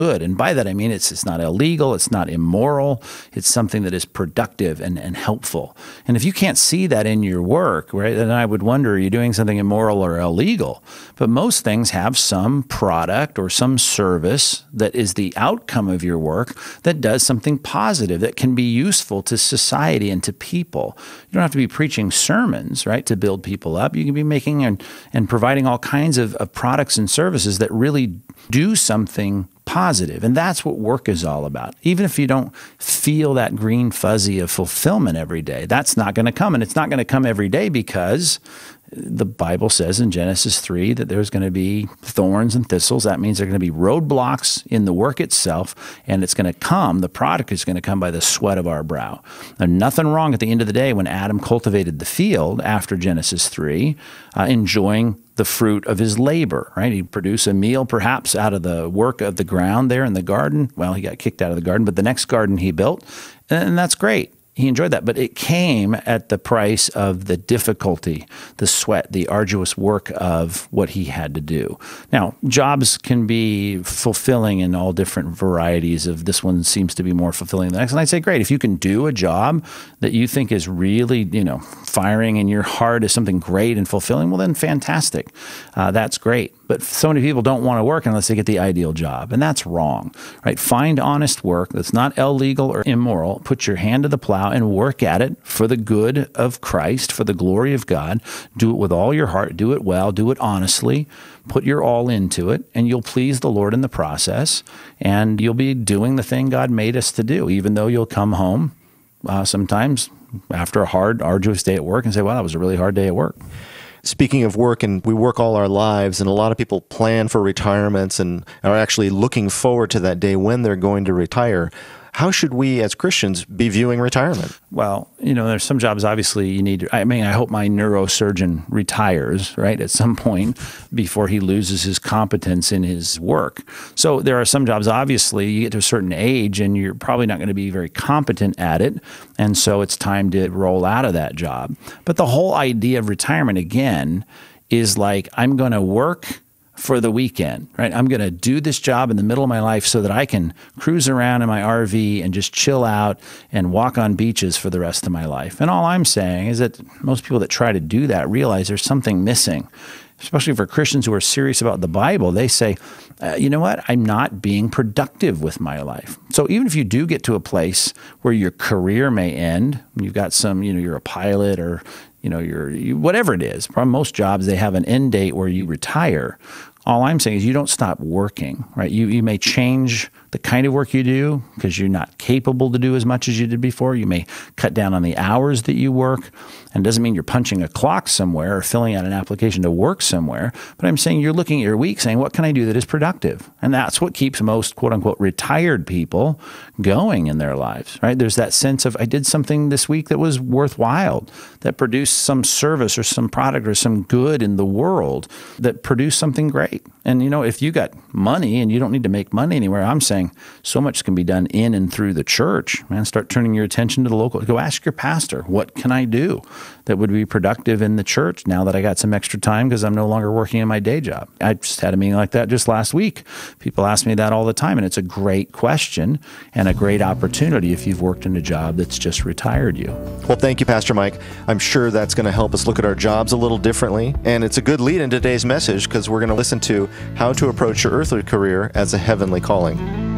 good. And by that, I mean it's not illegal, it's not immoral, it's something that is productive and helpful. And if you can't see that in your work, right, then I would wonder, are you doing something immoral or illegal? But most things have some product or some service that is the outcome of your work that does something positive, that can be useful to society and to people. You don't have to be preaching sermons, right, to build people up. You can be making and providing all kinds of products and services that really do something positive. And that's what work is all about. Even if you don't feel that green fuzzy of fulfillment every day, that's not going to come. And it's not going to come every day because the Bible says in Genesis 3 that there's going to be thorns and thistles. That means there are going to be roadblocks in the work itself, and it's going to come, the product is going to come by the sweat of our brow. There's nothing wrong at the end of the day when Adam cultivated the field after Genesis 3, enjoying the fruit of his labor, right? He'd produce a meal perhaps out of the work of the ground there in the garden. Well, he got kicked out of the garden, but the next garden he built, and that's great. He enjoyed that, but it came at the price of the difficulty, the sweat, the arduous work of what he had to do. Now, jobs can be fulfilling in all different varieties of this one seems to be more fulfilling than the next. And I'd say, great, if you can do a job that you think is really, firing in your heart is something great and fulfilling, well, then fantastic. That's great. But so many people don't want to work unless they get the ideal job, and that's wrong, right? Find honest work that's not illegal or immoral. Put your hand to the plow and work at it for the good of Christ, for the glory of God. Do it with all your heart. Do it well. Do it honestly. Put your all into it, and you'll please the Lord in the process, and you'll be doing the thing God made us to do, even though you'll come home sometimes after a hard, arduous day at work and say, well, that was a really hard day at work. Speaking of work, and we work all our lives, and a lot of people plan for retirements and are actually looking forward to that day when they're going to retire. How should we as Christians be viewing retirement? Well, there's some jobs obviously you need to, I hope my neurosurgeon retires, right, at some point before he loses his competence in his work. So there are some jobs, obviously, you get to a certain age and you're probably not going to be very competent at it. And so it's time to roll out of that job. But the whole idea of retirement, again, is like, I'm going to work for the weekend, right? I'm going to do this job in the middle of my life so that I can cruise around in my RV and just chill out and walk on beaches for the rest of my life. And all I'm saying is that most people that try to do that realize there's something missing, especially for Christians who are serious about the Bible. They say, you know what? I'm not being productive with my life. So even if you do get to a place where your career may end, you've got some, you're a pilot or you're whatever it is. Probably most jobs, they have an end date where you retire. All I'm saying is you don't stop working, right? You may change the kind of work you do because you're not capable to do as much as you did before. You may cut down on the hours that you work. And it doesn't mean you're punching a clock somewhere or filling out an application to work somewhere. But I'm saying you're looking at your week saying, what can I do that is productive? And that's what keeps most, quote unquote, retired people going in their lives, right? There's that sense of, I did something this week that was worthwhile, that produced some service or some product or some good in the world, that produced something great. And, if you got money and you don't need to make money anywhere, I'm saying so much can be done in and through the church. Man, start turning your attention to the local. Go ask your pastor, what can I do that would be productive in the church now that I got some extra time because I'm no longer working in my day job? I just had a meeting like that just last week. People ask me that all the time, and it's a great question and a great opportunity if you've worked in a job that's just retired you. Well, thank you, Pastor Mike. I'm sure that's going to help us look at our jobs a little differently, and it's a good lead in today's message because we're going to listen to how to approach your earthly career as a heavenly calling.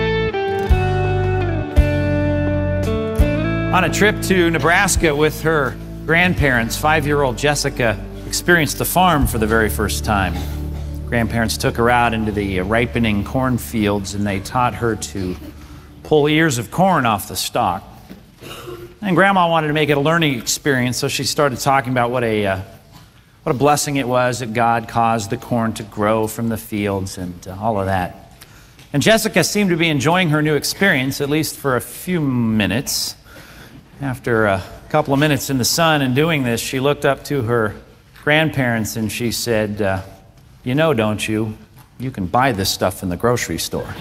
On a trip to Nebraska with her grandparents, 5-year-old Jessica experienced the farm for the very first time. Grandparents took her out into the ripening cornfields and they taught her to pull ears of corn off the stalk. And Grandma wanted to make it a learning experience, so she started talking about what a blessing it was that God caused the corn to grow from the fields and all of that. And Jessica seemed to be enjoying her new experience, at least for a few minutes. After a couple of minutes in the sun and doing this, she looked up to her grandparents and she said, don't you? You can buy this stuff in the grocery store.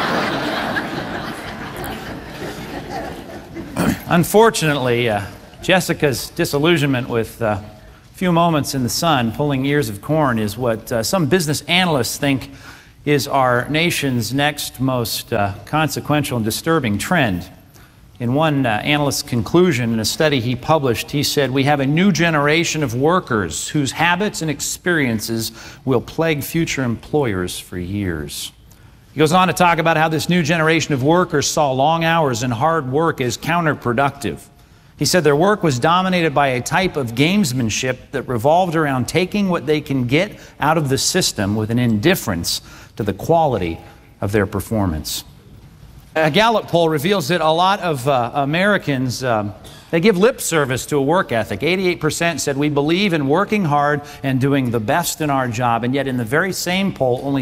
Unfortunately, Jessica's disillusionment with a few moments in the sun pulling ears of corn is what some business analysts think is our nation's next most consequential and disturbing trend. In one analyst's conclusion in a study he published, he said, "We have a new generation of workers whose habits and experiences will plague future employers for years." He goes on to talk about how this new generation of workers saw long hours and hard work as counterproductive. He said their work was dominated by a type of gamesmanship that revolved around taking what they can get out of the system with an indifference to the quality of their performance. A Gallup poll reveals that a lot of Americans, they give lip service to a work ethic. 88% said we believe in working hard and doing the best in our job, and yet in the very same poll, only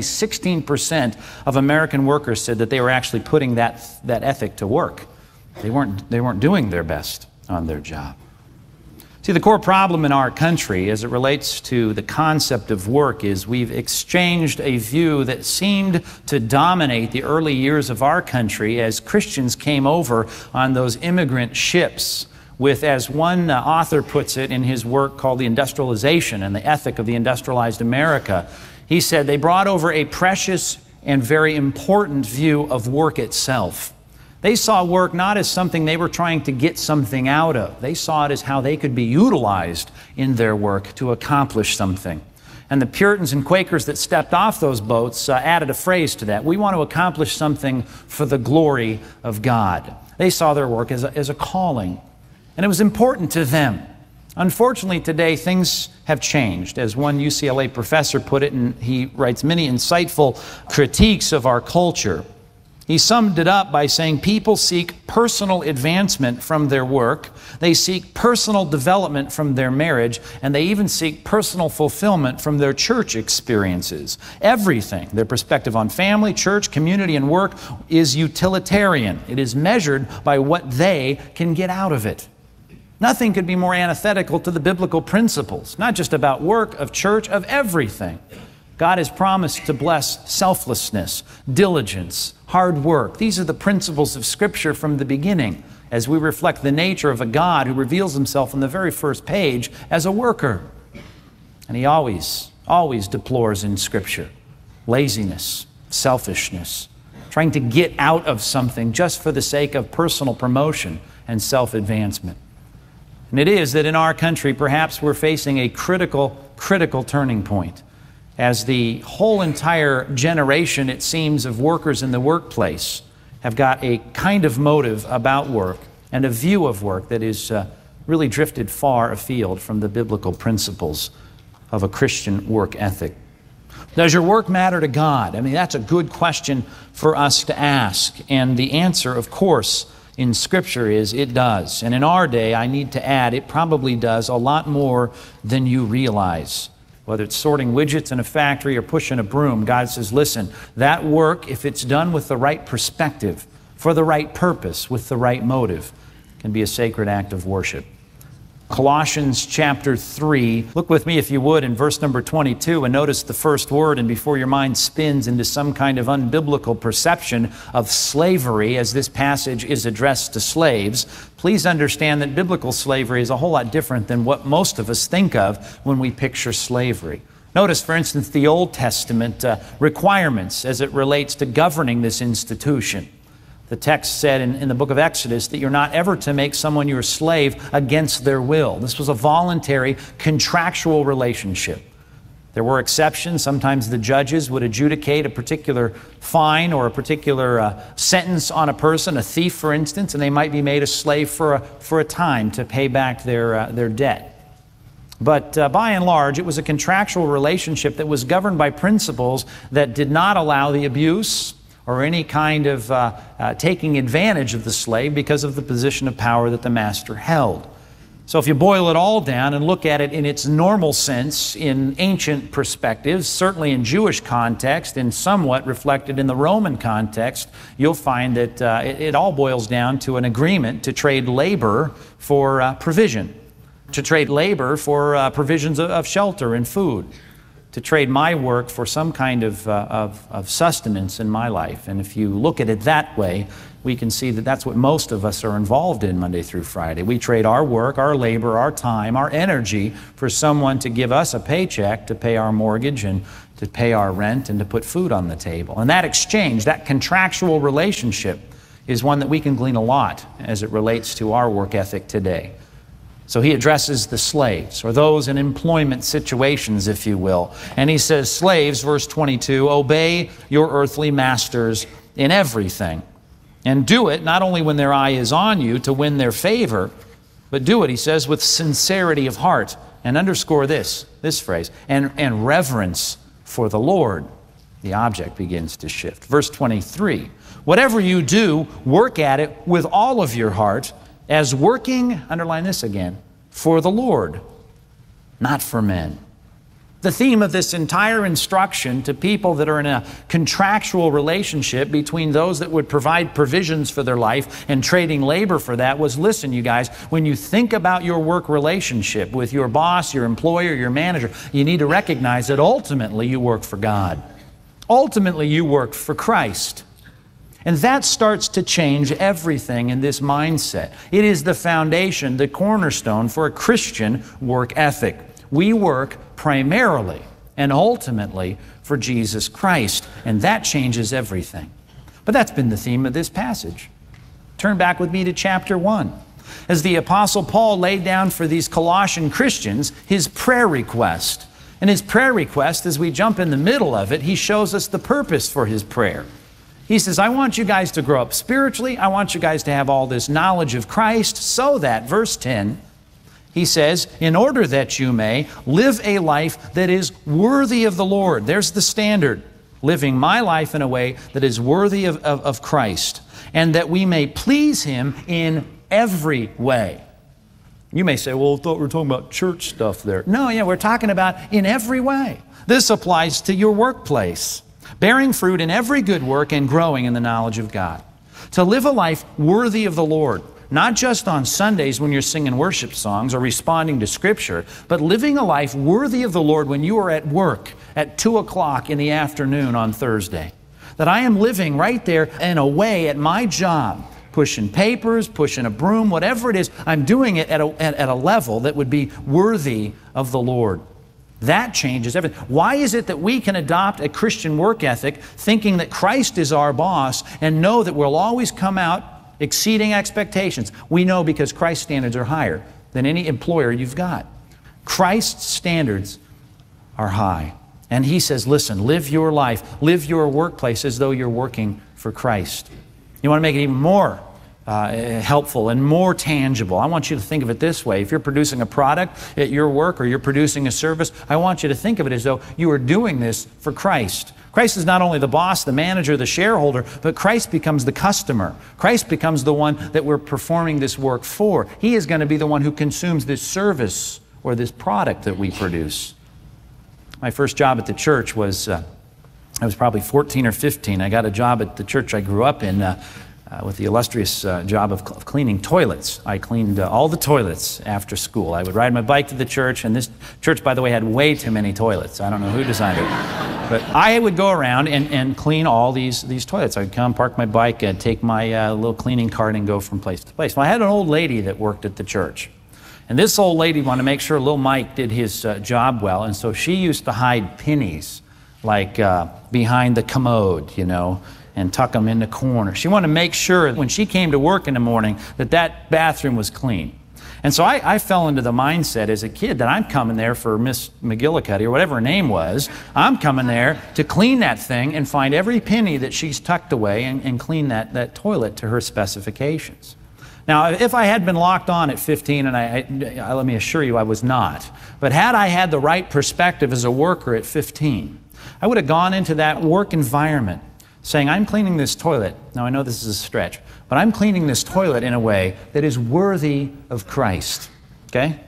16% of American workers said that they were actually putting that ethic to work. They weren't doing their best on their job. See, the core problem in our country as it relates to the concept of work is we've exchanged a view that seemed to dominate the early years of our country as Christians came over on those immigrant ships with, as one author puts it in his work called The Industrialization and the Ethic of the Industrialized America, he said they brought over a precious and very important view of work itself. They saw work not as something they were trying to get something out of. They saw it as how they could be utilized in their work to accomplish something. And the Puritans and Quakers that stepped off those boats added a phrase to that. We want to accomplish something for the glory of God. They saw their work as a calling, and it was important to them. Unfortunately, today things have changed. As one UCLA professor put it, and he writes many insightful critiques of our culture. He summed it up by saying people seek personal advancement from their work, they seek personal development from their marriage, and they even seek personal fulfillment from their church experiences. Everything, their perspective on family, church, community, and work is utilitarian. It is measured by what they can get out of it. Nothing could be more antithetical to the biblical principles, not just about work, of church, of everything. God has promised to bless selflessness, diligence, hard work. These are the principles of Scripture from the beginning as we reflect the nature of a God who reveals himself on the very first page as a worker. And he always deplores in Scripture laziness, selfishness, trying to get out of something just for the sake of personal promotion and self-advancement. And it is that in our country, perhaps we're facing a critical turning point, as the whole entire generation, it seems, of workers in the workplace have got a kind of motive about work and a view of work that is really drifted far afield from the biblical principles of a Christian work ethic. Does your work matter to God? I mean, that's a good question for us to ask. And the answer, of course, in Scripture is it does. And in our day, I need to add, it probably does a lot more than you realize. Whether it's sorting widgets in a factory or pushing a broom, God says, listen, that work, if it's done with the right perspective, for the right purpose, with the right motive, can be a sacred act of worship. Colossians chapter 3, look with me if you would in verse number 22 and notice the first word, and before your mind spins into some kind of unbiblical perception of slavery as this passage is addressed to slaves, please understand that biblical slavery is a whole lot different than what most of us think of when we picture slavery. Notice, for instance, the Old Testament requirements as it relates to governing this institution. The text said in the book of Exodus that you're not ever to make someone your slave against their will. This was a voluntary, contractual relationship. There were exceptions. Sometimes the judges would adjudicate a particular fine or a particular sentence on a person, a thief, for instance, and they might be made a slave for a time to pay back their debt. But by and large, it was a contractual relationship that was governed by principles that did not allow the abuse or any kind of taking advantage of the slave because of the position of power that the master held. So if you boil it all down and look at it in its normal sense in ancient perspectives, certainly in Jewish context and somewhat reflected in the Roman context, you'll find that it all boils down to an agreement to trade labor for provision, to trade labor for provisions of shelter and food, to trade my work for some kind of sustenance in my life. And if you look at it that way, we can see that that's what most of us are involved in Monday through Friday. We trade our work, our labor, our time, our energy for someone to give us a paycheck to pay our mortgage and to pay our rent and to put food on the table. And that exchange, that contractual relationship, is one that we can glean a lot as it relates to our work ethic today. So he addresses the slaves, or those in employment situations, if you will. And he says, slaves, verse 22, obey your earthly masters in everything. And do it not only when their eye is on you to win their favor, but do it, he says, with sincerity of heart. And underscore this phrase, and reverence for the Lord. The object begins to shift. Verse 23, whatever you do, work at it with all of your heart, as working, underline this again, for the Lord, not for men. The theme of this entire instruction to people that are in a contractual relationship between those that would provide provisions for their life and trading labor for that was, listen, you guys, when you think about your work relationship with your boss, your employer, your manager, you need to recognize that ultimately you work for God. Ultimately you work for Christ. And that starts to change everything in this mindset. It is the foundation, the cornerstone for a Christian work ethic. We work primarily and ultimately for Jesus Christ, and that changes everything. But that's been the theme of this passage. Turn back with me to chapter 1. As the Apostle Paul laid down for these Colossian Christians his prayer request. And his prayer request, as we jump in the middle of it, he shows us the purpose for his prayer. He says, I want you guys to grow up spiritually. I want you guys to have all this knowledge of Christ so that, verse 10, he says, in order that you may live a life that is worthy of the Lord. There's the standard. Living my life in a way that is worthy of Christ. And that we may please Him in every way. You may say, well, I thought we were talking about church stuff there. No, yeah, we're talking about in every way. This applies to your workplace. Bearing fruit in every good work and growing in the knowledge of God. To live a life worthy of the Lord. Not just on Sundays when you're singing worship songs or responding to Scripture, but living a life worthy of the Lord when you are at work at 2 o'clock in the afternoon on Thursday. That I am living right there in a way at my job, pushing papers, pushing a broom, whatever it is, I'm doing it at a level that would be worthy of the Lord. That changes everything. Why is it that we can adopt a Christian work ethic thinking that Christ is our boss and know that we'll always come out exceeding expectations? We know because Christ's standards are higher than any employer you've got. Christ's standards are high. And He says, listen, live your life, live your workplace as though you're working for Christ. You want to make it even more helpful and more tangible. I want you to think of it this way. If you're producing a product at your work or you're producing a service, I want you to think of it as though you are doing this for Christ. Christ is not only the boss, the manager, the shareholder, but Christ becomes the customer. Christ becomes the one that we're performing this work for. He is going to be the one who consumes this service or this product that we produce. My first job at the church was, I was probably 14 or 15. I got a job at the church I grew up in with the illustrious job of cleaning toilets. I cleaned all the toilets after school. I would ride my bike to the church, and this church, by the way, had way too many toilets. I don't know who designed it. But I would go around and clean all these toilets. I'd come, park my bike, take my little cleaning cart and go from place to place. Well, I had an old lady that worked at the church. And this old lady wanted to make sure little Mike did his job well, and so she used to hide pennies, like behind the commode, you know, and tuck them in the corner. She wanted to make sure when she came to work in the morning that bathroom was clean. And so I fell into the mindset as a kid that I'm coming there for Miss McGillicuddy, or whatever her name was. I'm coming there to clean that thing and find every penny that she's tucked away and clean that toilet to her specifications. Now, if I had been locked on at 15, and let me assure you I was not, but had I had the right perspective as a worker at 15, I would have gone into that work environment saying, I'm cleaning this toilet. Now, I know this is a stretch, but I'm cleaning this toilet in a way that is worthy of Christ. Okay?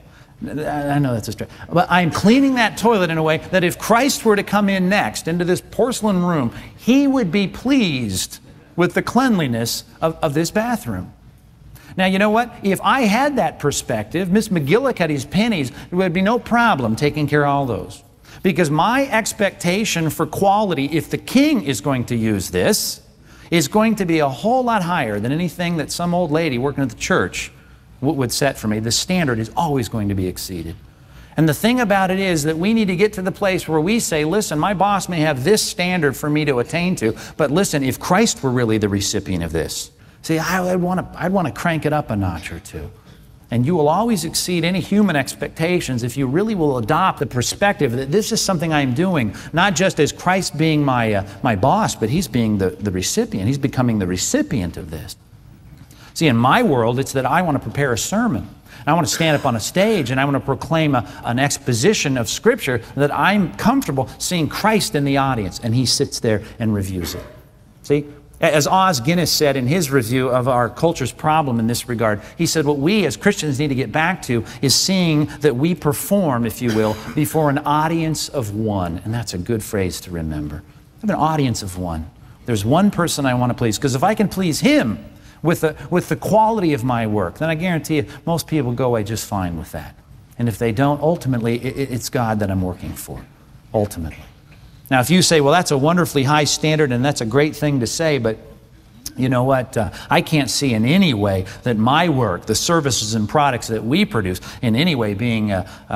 I know that's a stretch. But I'm cleaning that toilet in a way that if Christ were to come in next into this porcelain room, He would be pleased with the cleanliness of this bathroom. Now, you know what? If I had that perspective, Miss McGillicuddy's pennies, there would be no problem taking care of all those. Because my expectation for quality, if the king is going to use this, is going to be a whole lot higher than anything that some old lady working at the church would set for me. The standard is always going to be exceeded. And the thing about it is that we need to get to the place where we say, listen, my boss may have this standard for me to attain to, but listen, if Christ were really the recipient of this, see, I'd want to crank it up a notch or two. And you will always exceed any human expectations if you really will adopt the perspective that this is something I'm doing, not just as Christ being my boss, but He's being the recipient. He's becoming the recipient of this. See, in my world, it's that I want to prepare a sermon. I want to stand up on a stage and I want to proclaim an exposition of Scripture that I'm comfortable seeing Christ in the audience, and He sits there and reviews it. See? As Os Guinness said in his review of our culture's problem in this regard, he said what we as Christians need to get back to is seeing that we perform, if you will, before an audience of one. And that's a good phrase to remember. I have an audience of one. There's one person I want to please, because if I can please Him with the quality of my work, then I guarantee you most people go away just fine with that. And if they don't, ultimately, it's God that I'm working for, ultimately. Now, if you say, well, that's a wonderfully high standard and that's a great thing to say, but you know what? I can't see in any way that my work, the services and products that we produce, in any way being,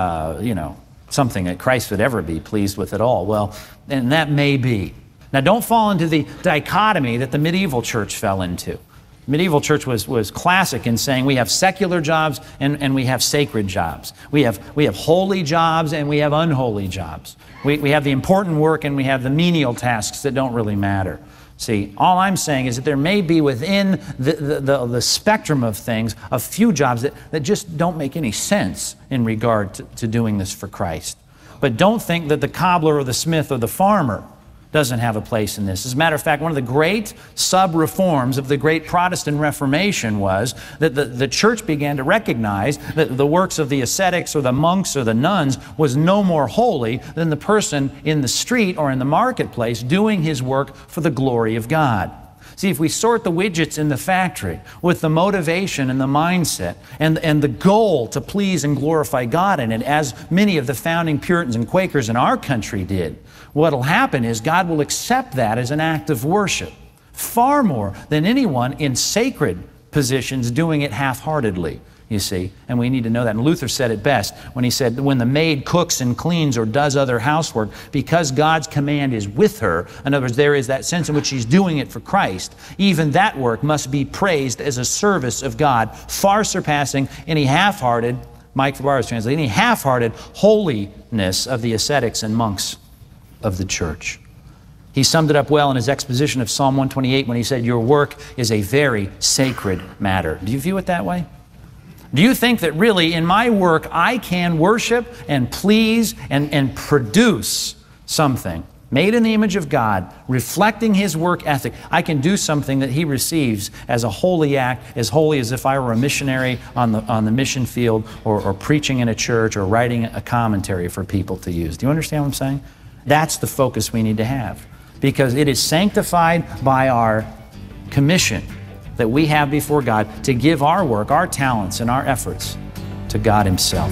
something that Christ would ever be pleased with at all. Well, and that may be. Now, don't fall into the dichotomy that the medieval church fell into. Medieval church was classic in saying we have secular jobs and we have sacred jobs. We have holy jobs and we have unholy jobs. We have the important work and we have the menial tasks that don't really matter. See, all I'm saying is that there may be within the spectrum of things a few jobs that just don't make any sense in regard to doing this for Christ. But don't think that the cobbler or the smith or the farmer doesn't have a place in this. As a matter of fact, one of the great sub-reforms of the great Protestant Reformation was that the church began to recognize that the works of the ascetics or the monks or the nuns was no more holy than the person in the street or in the marketplace doing his work for the glory of God. See, if we sort the widgets in the factory with the motivation and the mindset and the goal to please and glorify God in it, as many of the founding Puritans and Quakers in our country did, what will happen is God will accept that as an act of worship far more than anyone in sacred positions doing it half-heartedly, you see. And we need to know that. And Luther said it best when he said, when the maid cooks and cleans or does other housework, because God's command is with her, in other words, there is that sense in which she's doing it for Christ, even that work must be praised as a service of God, far surpassing any half-hearted, Mike Fabar's translation, any half-hearted holiness of the ascetics and monks of the church. He summed it up well in his exposition of Psalm 128 when he said, your work is a very sacred matter. Do you view it that way? Do you think that really in my work I can worship and please and produce something made in the image of God, reflecting His work ethic? I can do something that He receives as a holy act, as holy as if I were a missionary on the mission field or preaching in a church or writing a commentary for people to use. Do you understand what I'm saying? That's the focus we need to have, because it is sanctified by our commission that we have before God to give our work, our talents, and our efforts to God Himself.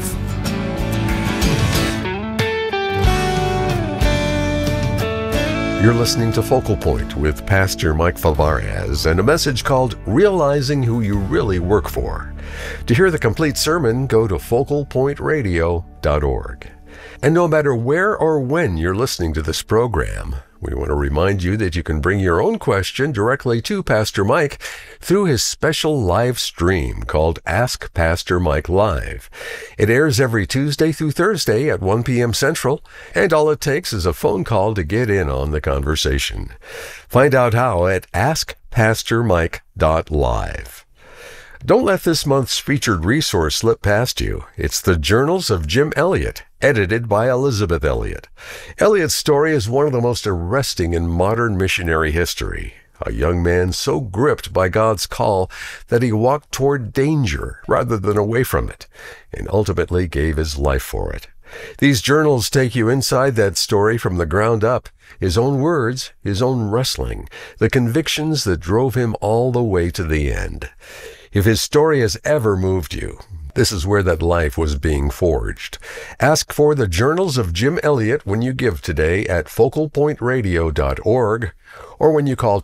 You're listening to Focal Point with Pastor Mike Favarez and a message called Realizing Who You Really Work For. To hear the complete sermon, go to focalpointradio.org. And no matter where or when you're listening to this program, we want to remind you that you can bring your own question directly to Pastor Mike through his special live stream called Ask Pastor Mike Live. It airs every Tuesday through Thursday at 1 p.m. Central, and all it takes is a phone call to get in on the conversation. Find out how at askpastormike.live. Don't let this month's featured resource slip past you. It's the Journals of Jim Elliot, edited by Elizabeth Elliot. Elliot's story is one of the most arresting in modern missionary history. A young man so gripped by God's call that he walked toward danger rather than away from it, and ultimately gave his life for it. These journals take you inside that story from the ground up, his own words, his own wrestling, the convictions that drove him all the way to the end. If his story has ever moved you, This is where that life was being forged. Ask for the Journals of Jim Elliot when you give today at focalpointradio.org or when you call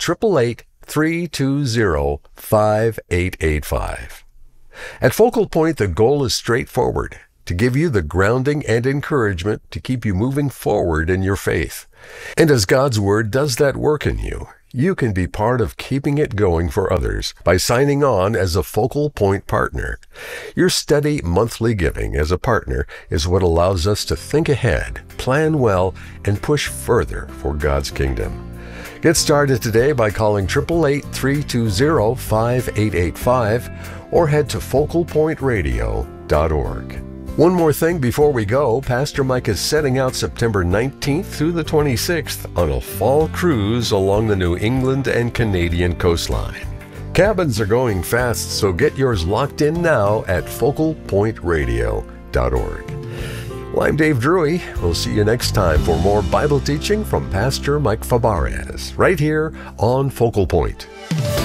888-320-5885. At Focal Point, the goal is straightforward: to give you the grounding and encouragement to keep you moving forward in your faith. And as God's Word does that work in you, you can be part of keeping it going for others by signing on as a Focal Point partner. Your steady monthly giving as a partner is what allows us to think ahead, plan well, and push further for God's kingdom. Get started today by calling 888-320-5885 or head to focalpointradio.org. One more thing before we go, Pastor Mike is setting out September 19th through the 26th on a fall cruise along the New England and Canadian coastline. Cabins are going fast, so get yours locked in now at focalpointradio.org. Well, I'm Dave Drury. We'll see you next time for more Bible teaching from Pastor Mike Fabarez, right here on Focal Point.